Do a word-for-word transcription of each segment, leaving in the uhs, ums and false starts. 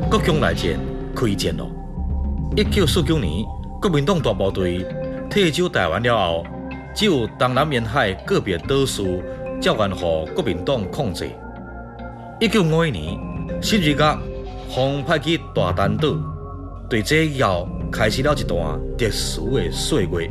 国共内战开战咯。一九四九年，国民党大部队退守台湾了后，只有东南沿海个别岛屿照原予国民党控制。一九五一年，新瑞甲方派去大丹岛，对这以后开始了一段特殊的岁月。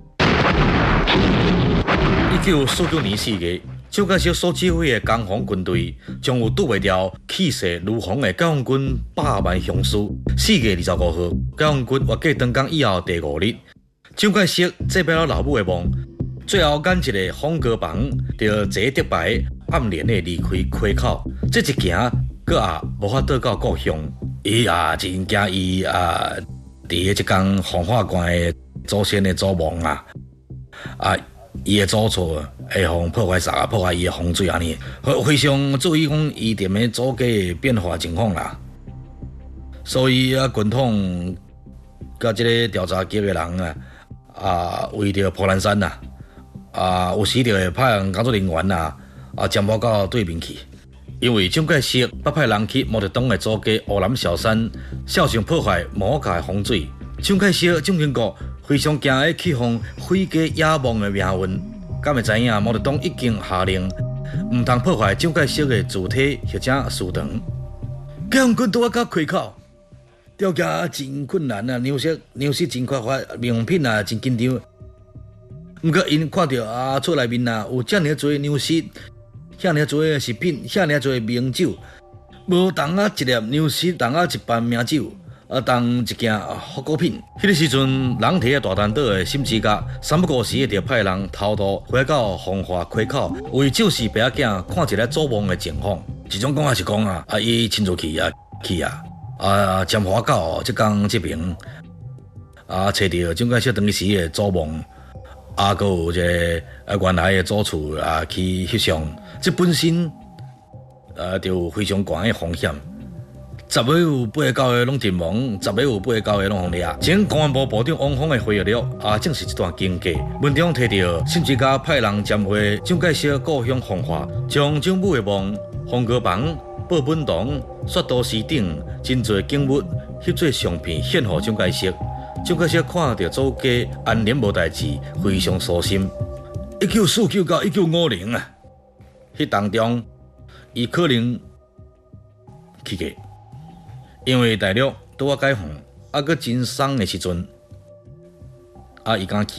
一九四九年四月，蒋介石所指挥的攻防军队将有堵袂掉气势如虹的解放军百万雄师。四月二十五号，解放军越过长江以后第五日，蒋介石这边了老母的梦，最后眼一个方哥房就坐德牌暗恋的离开溪口，这一行搁也无法倒到故乡。伊也真惊伊啊，伫个即间风化馆的祖先的祖墓啊，啊。伊的祖厝会互破坏煞，破坏伊的风水安尼，非常注意讲伊踮的祖家的变化情况啦。所以啊，军统甲即个调查局的人啊，啊为着破烂山呐，啊有时就会派人工作人员呐，啊占报到对面去。因为蒋介石捌派人去毛泽东的祖家乌兰小山，小心破坏毛家的风水。蒋介石蒋经国非常惊的去向毁家野望的命运，敢会知影毛泽东已经下令，唔通破坏蒋介石的主体或者私堂。解放军拄啊到溪口，条件真困难啊，粮食粮食真缺乏，用品啊真紧张。毋过因看到啊厝内面啊有遮尔多粮食，遐尔多食品，遐尔多名酒，无同啊一粒粮食，同啊一瓣名酒。啊，当一件复古品。迄个时阵，人伫个大丹岛的心之家，三不五时就派人偷渡回到风化溪口，为救死爸仔看一个祖墓的情况。一种讲也是讲啊，啊，伊亲自去啊去啊，啊，占花狗即讲即边啊，找到蒋介石当时的祖墓，啊，佮有一个啊原来的祖厝啊去翕相，这本身啊就非常悬的风险。十尾有八个九个拢阵亡，十尾有八个九个拢互掠。前公安部部长汪峰的回忆录也正是一段经过。文中提到，甚至甲派人占回蒋介石故乡奉化，将蒋母的墓、方哥房、报本堂、雪都市等真侪景物翕做相片献予蒋介石。蒋介石看到祖家安然无代志，非常舒心。一九四九到一九五零啊，迄当中伊可能去过。因为大陆拄啊解放，啊搁真爽的时阵，啊伊敢去。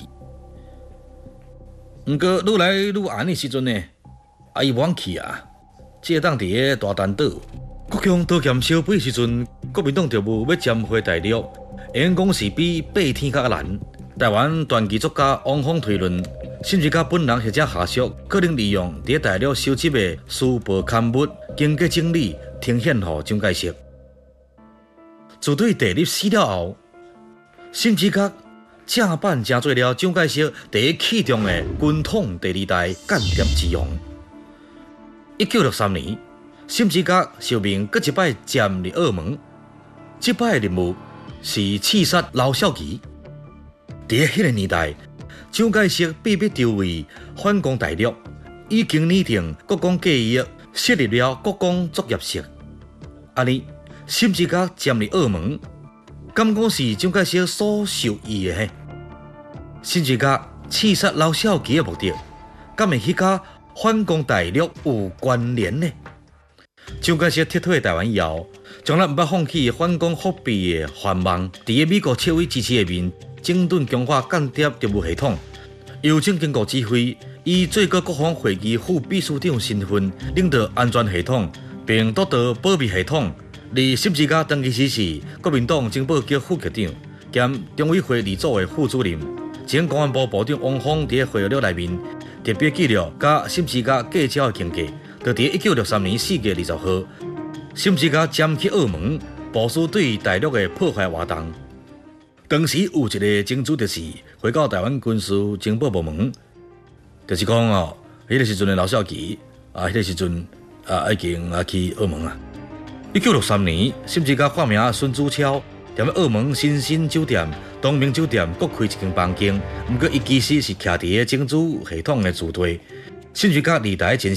毋过愈来愈暗的时阵呢，啊伊无肯去啊。即个当伫个大丹岛，国共刀剑相比的时阵，国民党就无要占回大陆，因讲是比八天较难。台湾传奇作家王峰推论，甚至甲本人或者下属可能利用伫大陆收集的书报刊物，经过整理呈现予蒋介石。自对地入死了后，甚至甲正版成做了蒋介石第一器重的军统第二代间谍之王。一九六三年，甚至甲受命搁一摆占入澳门，这摆的任务是刺杀老少奇。伫迄个年代，蒋介石秘密地位反攻大陆，已经拟定国共计议，设立了国共作业社。安尼。甚至甲占入澳门，敢讲是蒋介石所授意的？甚至甲刺杀老少奇的目的，敢会去甲反攻大陆有关联呢？蒋介石撤退台湾以后，从来毋捌放弃反攻复辟的愿望，伫个美国切位支持下面，整顿强化间谍职务系统，由蒋经国指挥，以最高国防会议副秘书长身份领导安全系统，并督导保密系统。而甚至甲当其时是国民党情报局副局长兼中委会二组的副主任，前公安部部长汪峰伫个回忆录内面特别记录甲甚至甲计较的经过，就伫一九六三年四月二十号，甚至甲占去澳门，部署对大陆的破坏活动。当时有一个争执，就是回到台湾军事情报部门，就是讲哦，迄、那个时阵的老少奇啊，迄、那个时阵啊已经啊去澳门啊。一九六三年，甚至甲化名孙子超，踮澳门新兴酒店、东明酒店各开一间房间。不过，伊其实是徛伫个政治系统的主队，甚至甲二代前夕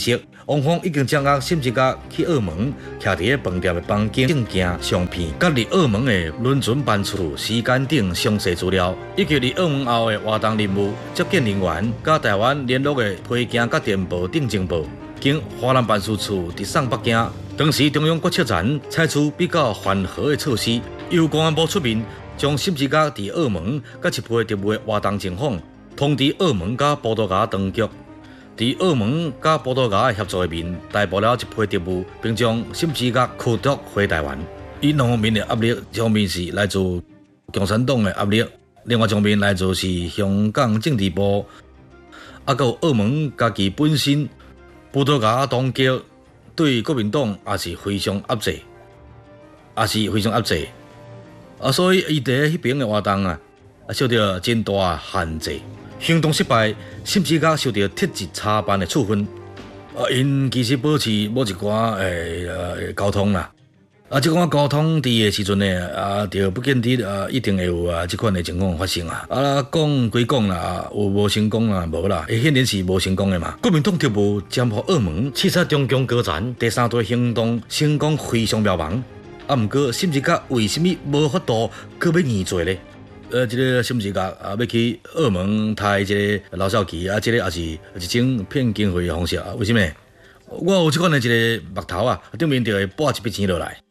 王峰已经掌握沈志甲去澳门徛伫个饭店的房间证件、相片，甲伫澳门的轮船班次、时间等详细资料，以及伫澳门后的活动任务、接见人员、甲台湾联络的批件、甲电报等情报，经华南办事处直送北京。当时中央决策层采取比较缓和的措施，由公安部出面，将沈志甲伫澳门甲一批特务的活动情况通知澳门甲葡萄牙当局。伫澳门甲葡萄牙协助下面，逮捕了一批特务，并将沈志甲驱逐回台湾。伊两方面的压力，一方面是来自共产党的压力，另外一方面来自是香港政治部，啊，有澳门家己本身，葡萄牙当局对国民党也是非常压制，也是非常压制。啊，所以伊伫迄边的活动啊，啊受到真大限制。行动失败，沈志甲受到特级查办的处分。啊，因其实保持某一寡诶呃交通啦。啊，即款交通伫的时阵呢，啊，就不见得啊一定会有啊即款的情况发生啊。啊，讲归讲啦，有无成功啦，无啦，显然是无成功的嘛。国民党特务占获澳门，刺杀中共高层，第三队行动成功非常渺茫。啊，毋过沈志甲为什么无法度搁要硬做呢？呃，即、这个沈志甲啊，要去澳门拍即个老少期啊，即、这个也是一种骗经费的方式啊。为什么？我有即款的一个目头啊，顶面就会拨一笔钱落来。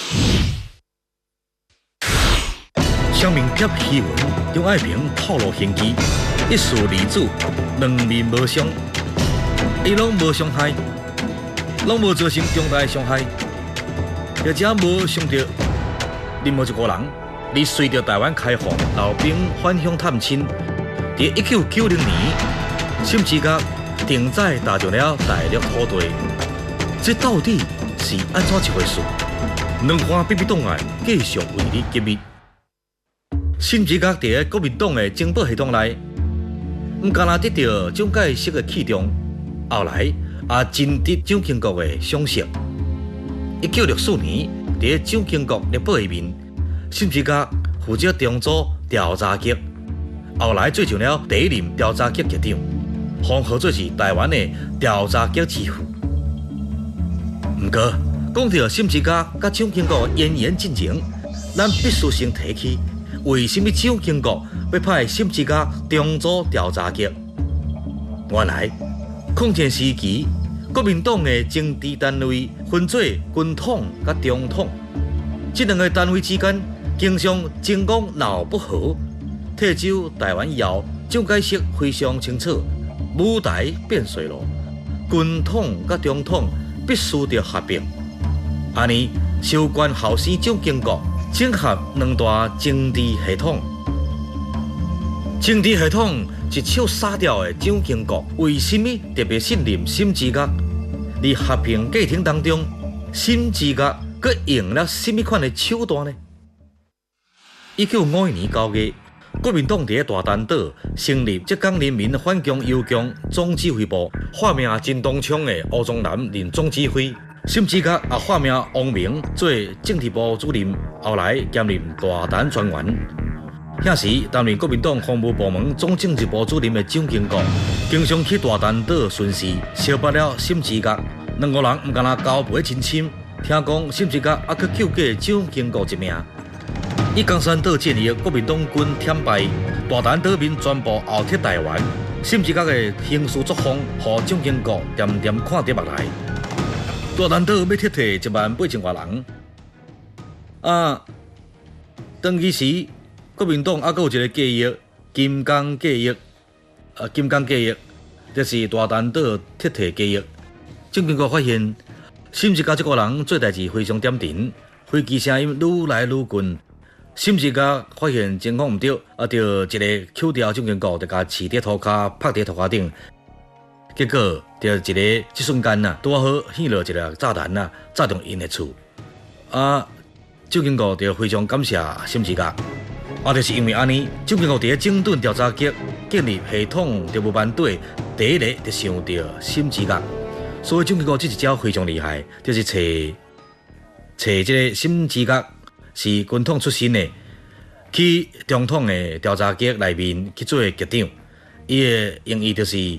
乡民贴檄文，张爱萍透露刑期，一树二子，两面无伤，伊拢无伤害，拢无造成重大伤害，或者无伤到任何一个人。而随着台湾开放，老兵返乡探亲，在一九九零年，沈志甲定载踏上了大陆土地，这到底是安怎一回事？两岸秘密档案继续为你揭秘。沈志甲伫国民党的情报系统内，唔单单得到蒋介石的器重，后来也深得蒋经国的赏识。一九六四年，伫蒋经国列表下面。沈志甲负责中组调查局，后来做成了第一任调查局局长，封号做是台湾的调查局之父。不过，讲到沈志甲甲蒋经国渊源进程，咱必须先提起，为什么蒋经国要派沈志甲中组调查局？原来，抗战时期，国民党的政治单位分做军统甲中统，这两个单位之间。经常情况闹不和，退守台湾以后，蒋介石非常清楚，舞台变衰咯，军统甲中统必须得合并。安尼，收关后生蒋经国整合两大政治系统，政治系统一手杀掉的蒋经国，为什么特别信任沈志甲？在合并过程当中，沈志甲佮用了什么款的手段呢？一九五一年九月，国民党伫大丹岛成立浙江人民反共游共总指挥部，化名真东昌的吴宗南任总指挥，沈志甲也化名王明做政治部主任，后来兼任大丹专员。遐时担任国民党防务部门总政治部主任的蒋经国，经常去大丹岛巡视，小巴了沈志甲。两个人唔敢若交陪亲亲，听讲沈志甲还去救过蒋经国一命。以江山岛建立国民党军惨败，大丹岛民全部后撤台湾。沈志甲的行事作风，让蒋经国点点看在目内。大丹岛要撤退一万八千多人。啊，当其时，国民党还阁有一个计划——金刚计划。啊，金刚计划，这是大丹岛撤退计划。蒋经国发现，沈志甲这个人做代志非常点停，飞机声音愈来愈近。沈志甲发现情况唔对，啊，就一个扣掉蒋经国，就甲饲伫涂骹，拍伫涂骹顶。结果就一个即瞬间呐，拄好现落一个炸弹呐，炸中因的厝。啊，蒋经国就非常感谢沈志甲。啊，就是因为安尼，蒋经国伫整顿调查局建立系统特务班队，第一个就想到沈志甲。所以蒋经国这一招非常厉害，就是找找这个沈志甲。是军统出身的，去中统的调查局内面去做局长。伊的用意就是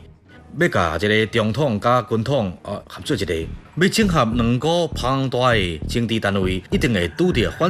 要甲这个中统甲军统啊合作一个，要整合两个庞大的政治单位，一定会拄着反